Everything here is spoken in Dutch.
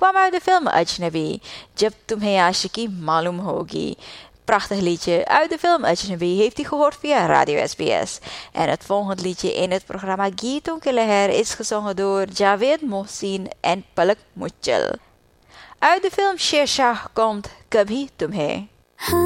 kwam uit de film Ajnabi, Jab Tumhe Aashiki Malum Hogi. Prachtig liedje uit de film Ajnabi heeft u gehoord via Radio SBS. En het volgende liedje in het programma Geeton Ke Leher is gezongen door Javed Mohsin en Palak Muchal. Uit de film Sher Shah komt Kabhi Tumhe.